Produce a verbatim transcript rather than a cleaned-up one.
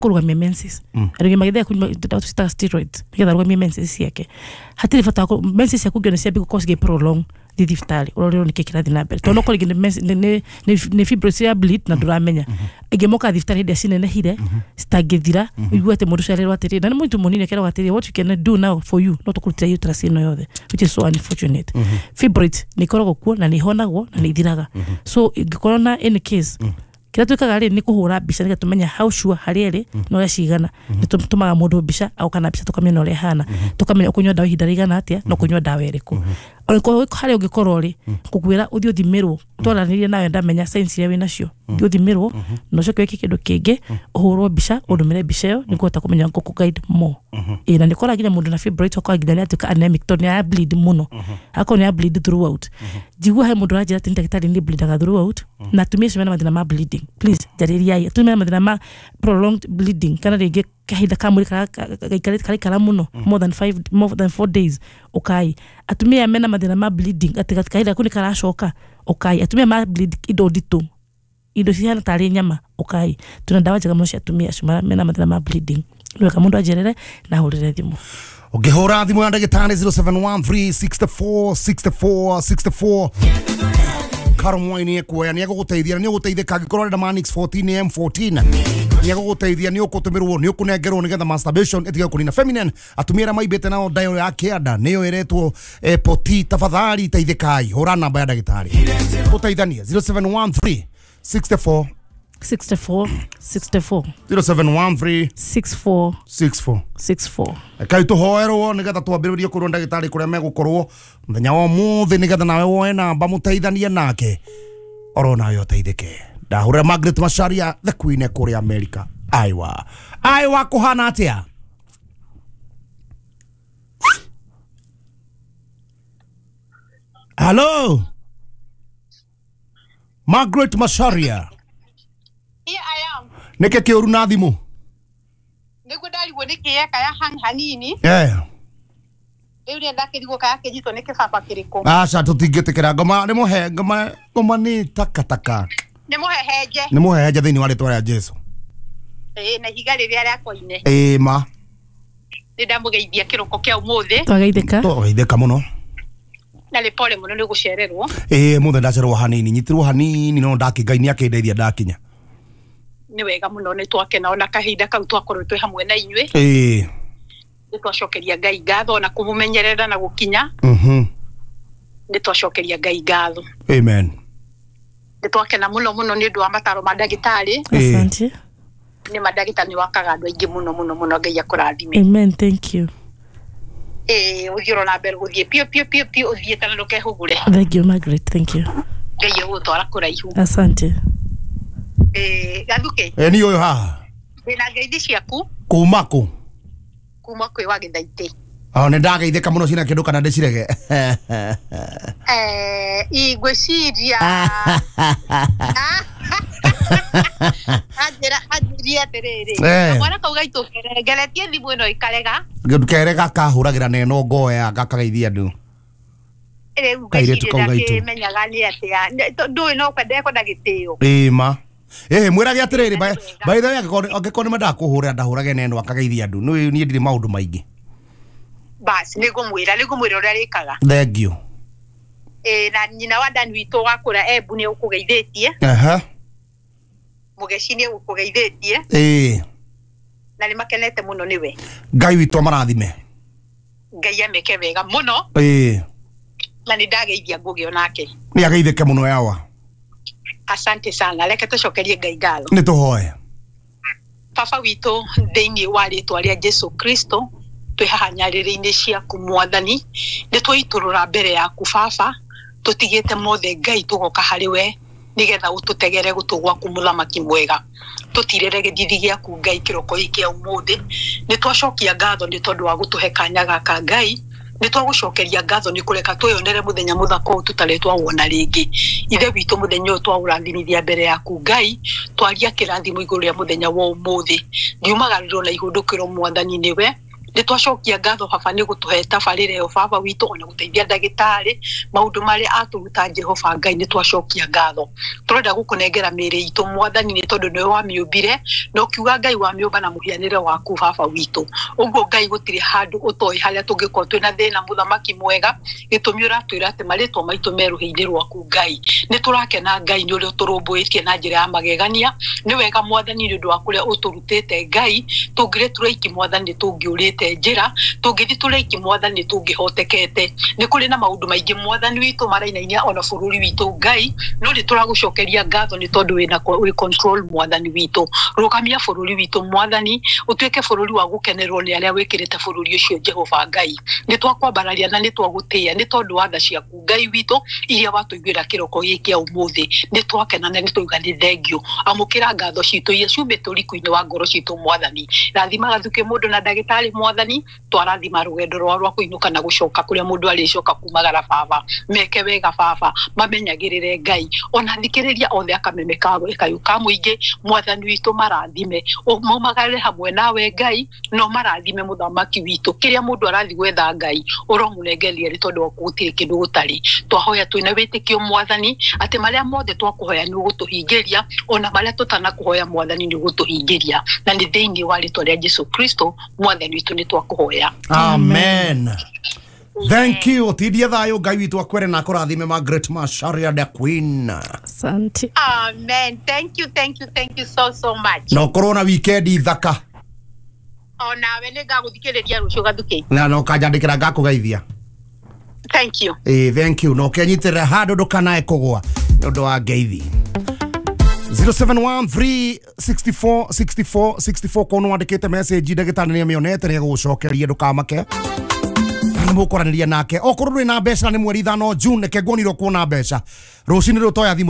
kurugamia menses arige magithia ku ndata steroids nigetha rugamia menses yake hatiri fata ko menses yaku ngene cia because ge prolong di diftali urorero ni kekira thina mbere tono ko ligine ne ne fibrosis ya bleed na duramenya igemoka diftali de sine ne hire stagethira iguete mundu cerero atiri na muntu munini kera atiri what you can do now for you not to tell you tracino yothe which is so unfortunate fibroids ni korogwo kuo na ni honagwo na ni thiraga so igikorona in case kira twikaga ri ni kuhura bica niga tumenya how sure hariere no yacigana nitumaga mundu bica au kana bica tukamenya no rehana tukamenya ukunywa dawa ihinda rigana atia no kunywa dawa eriku oriko hari ugikorwo ri kukwira uthi uthimirwo twaranirie nawe ndamenya science ya wina cio uthi uthimirwo no cyo kwiki kindu kingi uhurwo bica undumire bica yo nikuhota kumenya nguku guide more ina nikora gine mundu na fibroid kwa gidani atuka anemic to ya bleed muno ako ni ya bleed throughout jigua he mundu rajira tinta kitari ni bleed throughout na tumie cimena mathina ma bleeding please jariria tumie mathina ma prolonged bleeding kana rege kahida kamuri kara kara kara muno more than five more than four days okay atumia mena mathina ma bleeding atika kahida kuni kara shoka okay atumia ma bleed ido dito ido ciana tari nyama okay tuna dawa jaga moshi atumia cuma mena mathina ma bleeding nwe kamundu ajerere na hurire thimu ugihura thimu ya ndagitari zero seven one three six four six four six four Karumwaini ekuya ni aguguteithia ni uguteithika gikorwo nda Manix fourteen A M fourteen ni aguguteithia ni ukutumirwo ni ukunengerwo nigetha masturbation etiga kunina feminine atumira maibete nao dayo ya kianda niyo iretwo eh, poti tafadhali teithikai hura namba ya ndagitari uteithania zero seven one three six four six four six four zero seven one three six four six four six four kai tuhoerwo nigetha twambiririe kurwo ndagitari kuria megukorwo muthenya wa muthi nigetha nawe woe namba muteithanie nake orona yo teithike ndahura Margaret Macharia the queen kuria America aiwa aiwa kuhana atia hello Margaret Macharia. Here I am. Neke kiuru na thimu. Niku dali wone kiya kaya hang hanini. Eh. Euri ndake digo kaya kejito neke papa kiriko. Acha tutingitikira ngoma ni muhe ngoma ngoma ni takataka. Ni muhe heje. Ni muhe heje thini wa ritwa ya Jesu. Eh na higa riria ria koine. Eh ma. Ndida mugeithia kiroko kia umuthi. Twagaithika. Twagaithika muno. Na le pole muno ni gucererwo. Eh muthe ndacererwo hanini nyitirwo hanini no ndakingai ni akindeithia ndakinya. Ni wega muno ni twakena ona kahinda kau twakorwo twi hamwe na inywe eh ni twacokeria Ngai ngatho na kumumenyerera na gukinya mhm ni twacokeria Ngai ngatho amen ni twakena muno muno ni ndu wa mataro ma ndagitari asante ni madagitari ni wakaga andu aingi muno muno muno Ngai akurathime amen thank you eh uthiro na mbere guthie pio pio pio pio uthie tana nduke hugure thank you Margaret thank you Ngai ugutwara kuraihu asante eh gathuke eh ni uyu ha ina ngeithi ciaku kuma ku kuma kwi wa githaiti ah ne ndageithika muno cina kindu kana ndicirege eh igweciria ajira ajiria terere mwana kauga itokere geletie thimu ino ikarega ndukerega kahuragira neno ngoya gakageithia ndu riu ngaiire menyaga ni atia ndu no kwende ko ndagitio eh ma eh mwirage atiriri by by the way angekone manda kuhura ndahurage neno akageithia ndu ni ni ndiri maundu maingi basi nigumwira nigumwira uria rikaga thank you eh na nyina wa Dan wito wakura ebu ni ukugeithĩtie aha mugeci ni ukugeithĩtie eh na ni makenete muno niwe Ngai witũ marathime Ngai ameke wega muno eh na ni ndageithia ngugi onake ni ageithĩke muno yawa asante sana leke tucokerie Ngai ngatho ni tuhoe Papa witũ thĩinĩ wa rĩtwa rĩa Jesu Kristo twihahanyarĩrĩ-inĩ ciaku mwathani nĩ twaiturũra mbere yaku baba tutigĩte mothe Ngai tugoka harĩ we nigetha ututegere gutugwaku muthamaki mwega tutirere githithi giaku Ngai kiroko iki umuthi ni twacokia ngatho ni tondu wa gutuhe kanya gaka Ngai ni twagucokeria ngatho ni kureka twiyonere muthenya muthako tutaretwa wona ringi ithe witu muthenya twauranginithia mbere yaku Ngai twaria kirathimo iguru ya muthenya wa umuthi ndiumagariro na ihundukiro mwathani niwe nä twacokia ngatho baba nä gå tå he tabarä yo baba witå ona gå teithia ndagätarä maå ndå marä atå ruta Jehova Ngai nä twacokia ngatho tå renda gå kå nengera mä rä itå mwathani nä tondå nä wa mä å mbire na å kiuga Ngai wa mä å mba na må hianä re waku baba witå å guo Ngai gå tirä handå å toä harä a tå ngä korwo twä na thä na må thamaki mwega gä tå mi å ratwä ra atä marä twa maitå merå hä-inä rwaku Ngai nä tå rakena Ngai nä å rä a å tå rå mbå ä tie na njä ra ya magegania nä wega mwathani nä å ndå wa kå rä a å tå rutä te Ngai tå ngä rä tå raiki mwathani tå ngä å rä te njä ra tå ngä thi tå raiki mwathani tå ngä hotekete nä kå rä na maå ndå maingä mwathani witå marainainia ona bå rå ri witå Ngai no nä tå ragå cokeria ngatho nä tondå wä na wä control mwathani witå rå gamia bå rå ri witå mwathani å tuä ke bå rå ri wa gå kenerwo nä arä a wä kä rä te bå rå ri å cio Jehova Ngai nä twakwambararia na nä twagå tä a nä tondå wa tha ciaku Ngai witå iria watå iguä ra kä roko gä kä a å må thä nä twakena na nä twauga nä thengio amå kä ra ngatho citå iria ciumä tå riko-inä wa ngoro citå mwathani rathima gathuke må ndå na ndagätarä mwathani twarathima rå gendo rwa rwa kå inå kana gå coka kå rä a må ndå arä coka kumagara baba meke wega baba mamenyagä rä re Ngai ona thikä rä ria othe akameme kayå ka må ingä mwathani witå marathime maumagare hamwe nawe Ngai no marathime må thamaki witå kä rä a må ndå arathi gwetha Ngai å romå nengeria rä tondå wa gå tirä kä ndå gå tarä twahoya twä na wä tä kä o mwathani atä marä a mothe twakå hoya nä å gå tå hingä ria ona marä a tå tanakå hoya mwathani nä å gå tå hingä ria na nä thä inä wa rä twa rä a Jesu Kristo mwathani witå nä twakå hoya amen. Thank you. Tidia thayo Ngai witå akwere na akå rathime Margaret Macharia the Queen. Asante. Amen. Thank you, thank you, thank you so so much. No korwo na weekend thaka. O nawe nä ngagå thikä rä ria rå cio gathukä Na no kanjandä kä ra ngakå geithia. Thank you. Eh, thank you. No kenyitä re handå ndå kanae kå gwa nä å ndå wa ngeithi. zero seven one three six four six four six four kono wandä te message ndagätarä nä mä onete nä gå cokeria ndå kamake nä må kwaranä ria nake okorwo ndå na mbeca nä mweri ithano June nä ke nguonirwo kuona mbeca rå cinä rå toya thimå